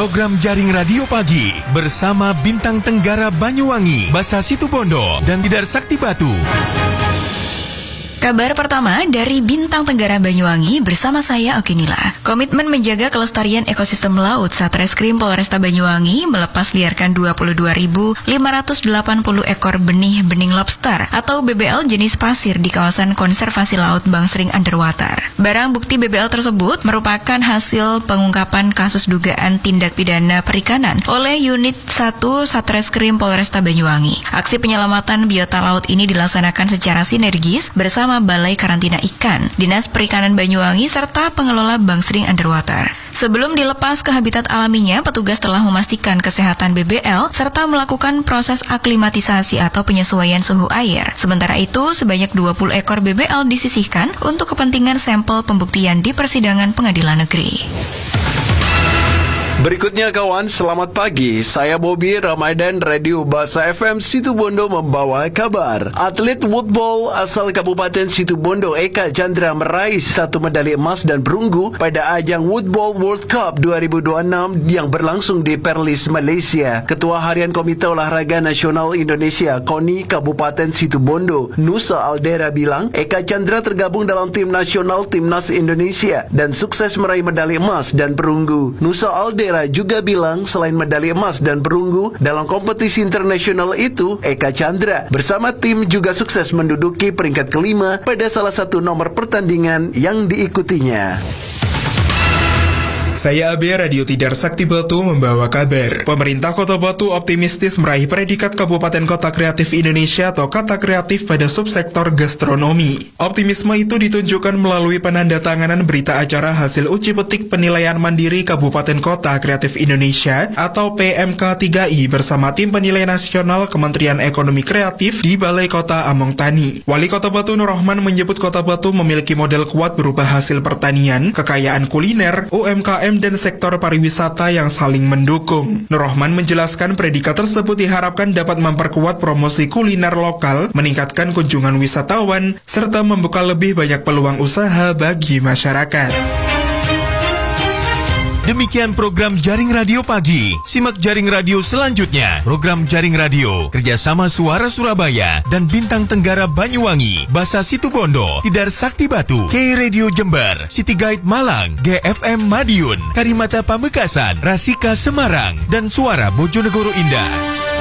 program Jaring Radio Pagi bersama Bintang Tenggara Banyuwangi, Basa Situbondo, dan Tidar Sakti Batu. Kabar pertama dari Bintang Tenggara Banyuwangi bersama saya Okinila. Komitmen menjaga kelestarian ekosistem laut Satreskrim Polresta Banyuwangi melepas liarkan 22.580 ekor benih lobster atau BBL jenis pasir di kawasan konservasi laut Bangsering Underwater. Barang bukti BBL tersebut merupakan hasil pengungkapan kasus dugaan tindak pidana perikanan oleh Unit 1 Satreskrim Polresta Banyuwangi. Aksi penyelamatan biota laut ini dilaksanakan secara sinergis bersama Balai Karantina Ikan, Dinas Perikanan Banyuwangi, serta pengelola Bangsering Underwater. Sebelum dilepas ke habitat alaminya, petugas telah memastikan kesehatan BBL serta melakukan proses aklimatisasi atau penyesuaian suhu air. Sementara itu, sebanyak 20 ekor BBL disisihkan untuk kepentingan sampel pembuktian di persidangan pengadilan negeri. Berikutnya kawan, selamat pagi. Saya Bobby Ramadan, Radio Basa FM Situbondo membawa kabar. Atlet woodball asal Kabupaten Situbondo Eka Chandra meraih 1 medali emas dan perunggu pada ajang Woodball World Cup 2026 yang berlangsung di Perlis, Malaysia. Ketua Harian Komite Olahraga Nasional Indonesia KONI Kabupaten Situbondo, Nusa Aldera bilang, Eka Chandra tergabung dalam tim nasional Timnas Indonesia dan sukses meraih medali emas dan perunggu. Nusa Aldera juga bilang selain medali emas dan perunggu dalam kompetisi internasional itu, Eka Chandra bersama tim juga sukses menduduki peringkat kelima pada salah satu nomor pertandingan yang diikutinya. Saya AB Radio Tidar Sakti Batu membawa kabar. Pemerintah Kota Batu optimistis meraih predikat Kabupaten Kota Kreatif Indonesia atau Kata Kreatif pada subsektor gastronomi. Optimisme itu ditunjukkan melalui penandatanganan berita acara hasil uji petik penilaian mandiri Kabupaten Kota Kreatif Indonesia atau PMK3I bersama tim penilai nasional Kementerian Ekonomi Kreatif di Balai Kota Among Tani. Wali Kota Batu Nur Rahman menyebut Kota Batu memiliki model kuat berupa hasil pertanian, kekayaan kuliner, UMKM dan sektor pariwisata yang saling mendukung. Nur Rahman menjelaskan predikat tersebut diharapkan dapat memperkuat promosi kuliner lokal, meningkatkan kunjungan wisatawan, serta membuka lebih banyak peluang usaha bagi masyarakat. Demikian program Jaring Radio Pagi. Simak Jaring Radio selanjutnya. Program Jaring Radio kerjasama Suara Surabaya dan Bintang Tenggara Banyuwangi, Basa Situbondo, Tidar Sakti Batu, K Radio Jember, City Guide Malang, GFM Madiun, Karimata Pamekasan, Rasika Semarang, dan Suara Bojonegoro Indah.